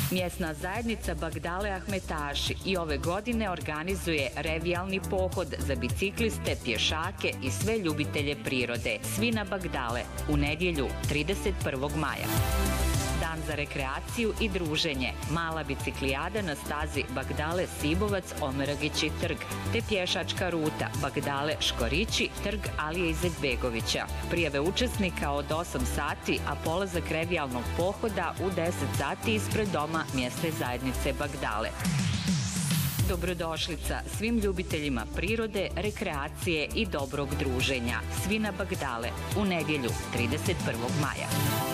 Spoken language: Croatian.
Mjesna zajednica Bagdale Ahmetaši i ove godine organizuje revijalni pohod za bicikliste, pješake i sve ljubitelje prirode. Svi na Bagdale u nedjelju 31. maja. Dan za rekreaciju i druženje, mala biciklijada na stazi Bagdale Sibovac, Omeragići trg, te pješačka ruta Bagdale Škorići, trg Alije Izetbegovića. Prijave učesnika od 8 sati, a polazak revijalnog pohoda u 10 sati ispred doma mjesne zajednice Bagdale. Dobrodošlica svim ljubiteljima prirode, rekreacije i dobrog druženja. Svi na Bagdale u nedjelju 31. maja.